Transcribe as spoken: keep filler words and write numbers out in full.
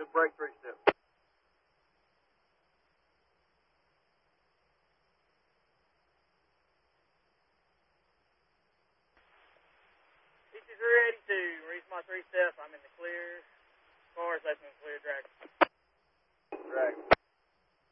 to break three step. fifty-three eighty-two, reach my three step. I'm in the clear. Cars open